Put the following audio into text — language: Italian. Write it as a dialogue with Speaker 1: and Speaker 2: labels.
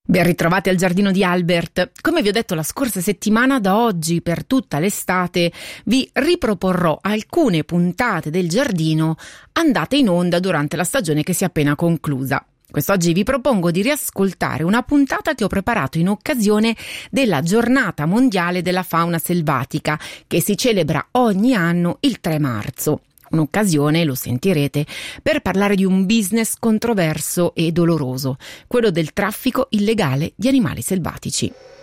Speaker 1: Ben ritrovati al Giardino di Albert. Come vi ho detto la scorsa settimana, da oggi per tutta l'estate vi riproporrò alcune puntate del Giardino andate in onda durante la stagione che si è appena conclusa. Quest'oggi vi propongo di riascoltare una puntata che ho preparato in occasione della Giornata Mondiale della Fauna Selvatica, che si celebra ogni anno il 3 marzo. Un'occasione, lo sentirete, per parlare di un business controverso e doloroso, quello del traffico illegale di animali selvatici.